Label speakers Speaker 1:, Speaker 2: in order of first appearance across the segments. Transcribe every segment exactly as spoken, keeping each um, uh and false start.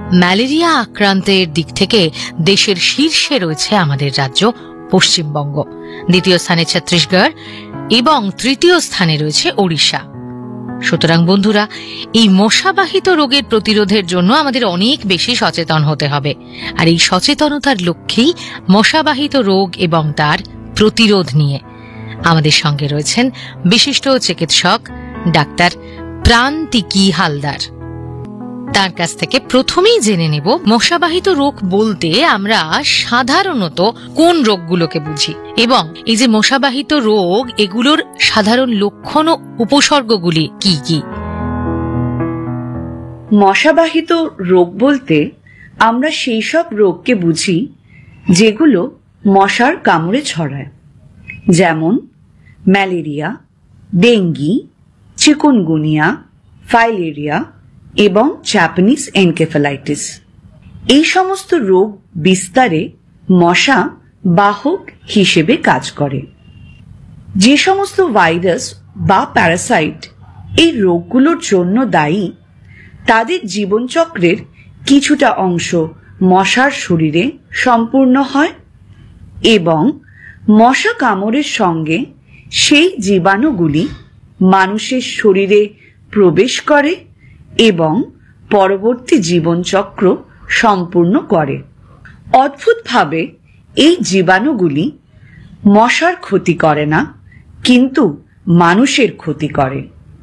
Speaker 1: Malaria আক্রান্তের দিক থেকে দেশের শীর্ষে রয়েছে আমাদের রাজ্য পশ্চিমবঙ্গ, দ্বিতীয় স্থানে ছত্তিশগড় এবং তৃতীয় স্থানে রয়েছে ওড়িশা। সুতরাং বন্ধুরা, এই মশাবাহিত রোগের প্রতিরোধের জন্য আমাদের অনেক বেশি সচেতন হতে হবে। আর এই সচেতনতার লক্ষ্যেই মশাবাহিত রোগ এবং তার প্রতিরোধ নিয়ে আমাদের সঙ্গে রয়েছেন বিশিষ্ট চিকিৎসক ডাক্তার প্রান্তিকী হালদার। তার কাছ থেকে প্রথমেই জেনে নেব, মশাবাহিত রোগ বলতে আমরা সাধারণত কোন রোগগুলোকে বুঝি, এবং এই যে মশাবাহিত রোগ, এগুলোর সাধারণ লক্ষণ ও উপসর্গগুলি কি কি?
Speaker 2: মশাবাহিত রোগ বলতে আমরা সেই সব রোগকে বুঝি যেগুলো মশার কামড়ে ছড়ায়, যেমন ম্যালেরিয়া, ডেঙ্গি, চিকুনগুনিয়া, ফাইলেরিয়া এবং জাপানিজ এনকেফেলাইটিস। এই সমস্ত রোগ বিস্তারে মশা বাহক হিসেবে কাজ করে। যে সমস্ত ভাইরাস বা প্যারাসাইট এই রোগগুলোর জন্য দায়ী, তাদের জীবনচক্রের কিছুটা অংশ মশার শরীরে সম্পূর্ণ হয় এবং মশা কামড়ের সঙ্গে সেই জীবাণুগুলি মানুষের শরীরে প্রবেশ করে এবং পরবর্তী জীবনচক্র সম্পূর্ণ করে। অদ্ভুতভাবে এই জীবাণুগুলি মশার ক্ষতি করে না, কিন্তু মানুষের ক্ষতি করে।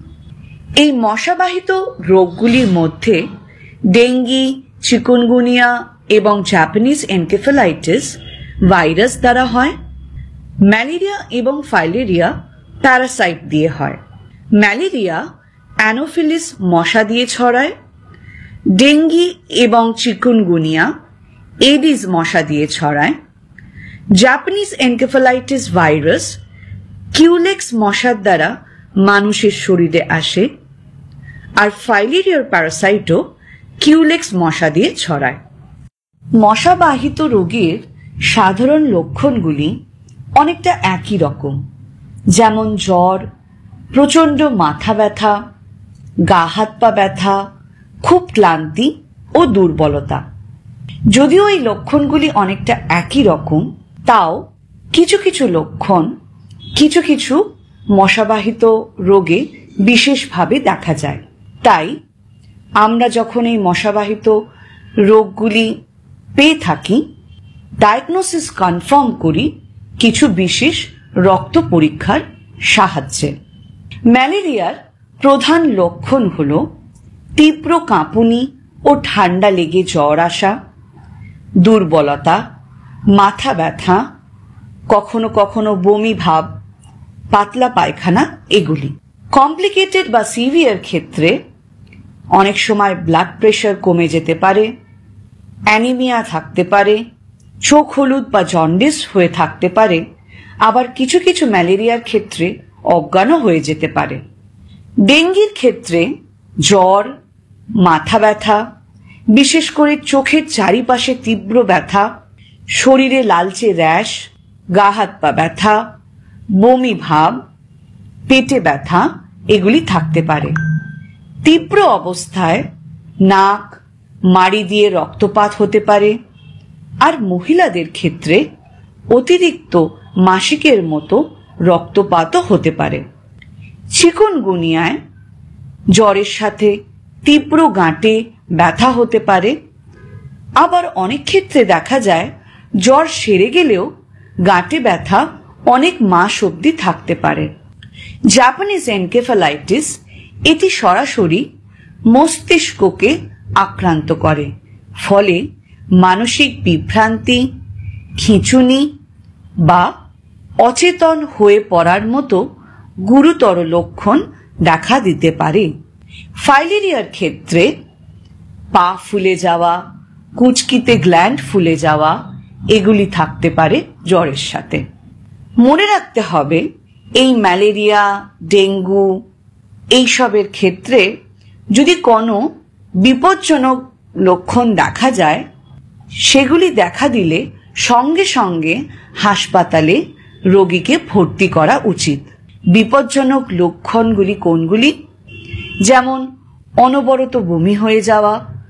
Speaker 2: এই মশাবাহিত রোগগুলির মধ্যে ডেঙ্গি, চিকুনগুনিয়া এবং জাপানিজ এনকেফেলাইটিস ভাইরাস দ্বারা হয়। ম্যালেরিয়া এবং ফাইলেরিয়া প্যারাসাইট দিয়ে হয়। ম্যালেরিয়া অ্যানোফিলিস মশা দিয়ে ছড়ায়। ডেঙ্গি এবং চিকুনগুনিয়া এডিস মশা দিয়ে ছড়ায়। জাপানিজ এনকেফেলাইটিস ভাইরাস কিউলেক্স মশার দ্বারা মানুষের শরীরে আসে, আর ফাইলেরিয়ার প্যারাসাইটও কিউলেক্স মশা দিয়ে ছড়ায়। মশাবাহিত রোগের সাধারণ লক্ষণগুলি অনেকটা একই রকম, যেমন জ্বর, প্রচণ্ড মাথা ব্যথা, গা হাত পা ব্যথা, খুব ক্লান্তি ও দুর্বলতা। যদিও এই লক্ষণগুলি অনেকটা একই রকম, তাও কিছু কিছু লক্ষণ কিছু কিছু মশাবাহিত রোগে বিশেষভাবে দেখা যায়। তাই আমরা যখন এই মশাবাহিত রোগগুলি পেয়ে থাকি, ডায়াগনোসিস কনফার্ম করি কিছু বিশেষ রক্ত পরীক্ষার সাহায্যে। ম্যালেরিয়ার প্রধান লক্ষণ হল তীব্র কাঁপুনি ও ঠান্ডা লেগে জ্বর আসা, দুর্বলতা, মাথা ব্যথা, কখনো কখনো বমি ভাব, পাতলা পায়খানা, এগুলি। কমপ্লিকেটেড বা সিভিয়ার ক্ষেত্রে অনেক সময় ব্লাড প্রেশার কমে যেতে পারে, অ্যানিমিয়া থাকতে পারে, চোখ হলুদ বা জন্ডিস হয়ে থাকতে পারে, আবার কিছু কিছু ম্যালেরিয়ার ক্ষেত্রে অজ্ঞানও হয়ে যেতে পারে। ডেঙ্গির ক্ষেত্রে জ্বর, মাথা ব্যথা, বিশেষ করে চোখের চারিপাশে তীব্র ব্যথা, শরীরে লালচে র্যাশ, গা হাত পা ব্যথা, বমি ভাব, পেটে ব্যথা, এগুলি থাকতে পারে। তীব্র অবস্থায় নাক, মাড়ি দিয়ে রক্তপাত হতে পারে, আর মহিলাদের ক্ষেত্রে অতিরিক্ত মাসিকের মতো রক্তপাতও হতে পারে। চিকুনগুনিয়ায় জ্বরের সাথে তীব্র গাঁটে ব্যথা হতে পারে, আবার অনেক ক্ষেত্রে দেখা যায় জ্বর সেরে গেলেও গাঁটে ব্যথা অনেক মাস অবধি থাকতে পারে। জাপানিজ এনকেফেলাইটিস এটি সরাসরি মস্তিষ্ককে আক্রান্ত করে, ফলে মানসিক বিভ্রান্তি, খিঁচুনি বা অচেতন হয়ে পড়ার মতো গুরুতর লক্ষণ দেখা দিতে পারে। ফাইলেরিয়ার ক্ষেত্রে পা ফুলে যাওয়া, কুচকিতে গ্ল্যান্ড ফুলে যাওয়া, এগুলি থাকতে পারে জ্বরের সাথে। মনে রাখতে হবে, এই ম্যালেরিয়া, ডেঙ্গু এইসবের ক্ষেত্রে যদি কোনো বিপজ্জনক লক্ষণ দেখা যায়, সেগুলি দেখা দিলে সঙ্গে সঙ্গে হাসপাতালে রোগীকে ভর্তি করা উচিত। বিপজ্জনক লক্ষণগুলি কোনগুলি? যেমন অনবরত বমি হয়ে যাওয়া,